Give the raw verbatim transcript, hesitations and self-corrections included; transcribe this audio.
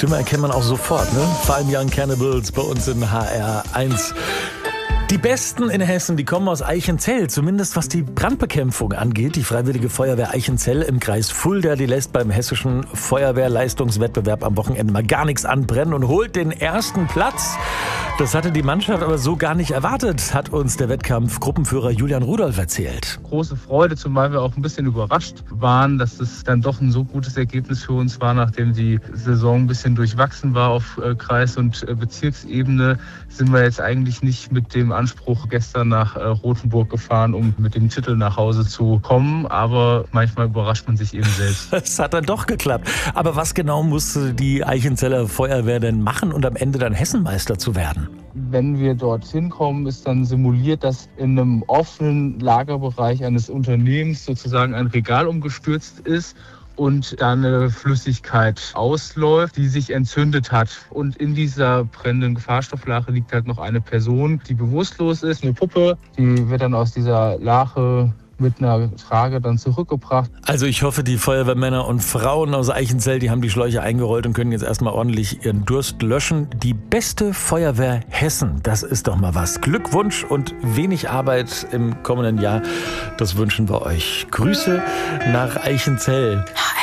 Stimme erkennt man auch sofort, ne? Five Young Cannibals bei uns in H R eins. Die Besten in Hessen, die kommen aus Eichenzell, zumindest was die Brandbekämpfung angeht. Die Freiwillige Feuerwehr Eichenzell im Kreis Fulda, die lässt beim hessischen Feuerwehrleistungswettbewerb am Wochenende mal gar nichts anbrennen und holt den ersten Platz. Das hatte die Mannschaft aber so gar nicht erwartet, hat uns der Wettkampfgruppenführer Julian Rudolph erzählt. Große Freude, zumal wir auch ein bisschen überrascht waren, dass es dann doch ein so gutes Ergebnis für uns war, nachdem die Saison ein bisschen durchwachsen war auf Kreis- und Bezirksebene, sind wir jetzt eigentlich nicht mit dem Anspruch gestern nach Rothenburg gefahren, um mit dem Titel nach Hause zu kommen, aber manchmal überrascht man sich eben selbst. Es hat dann doch geklappt. Aber was genau musste die Eichenzeller Feuerwehr denn machen, um am Ende dann Hessenmeister zu werden? Wenn wir dorthin kommen, ist dann simuliert, dass in einem offenen Lagerbereich eines Unternehmens sozusagen ein Regal umgestürzt ist und da eine Flüssigkeit ausläuft, die sich entzündet hat. Und in dieser brennenden Gefahrstofflache liegt halt noch eine Person, die bewusstlos ist, eine Puppe. Die wird dann aus dieser Lache mit einer Trage dann zurückgebracht. Also ich hoffe, die Feuerwehrmänner und Frauen aus Eichenzell, die haben die Schläuche eingerollt und können jetzt erstmal ordentlich ihren Durst löschen. Die beste Feuerwehr Hessen, das ist doch mal was. Glückwunsch und wenig Arbeit im kommenden Jahr, das wünschen wir euch. Grüße nach Eichenzell.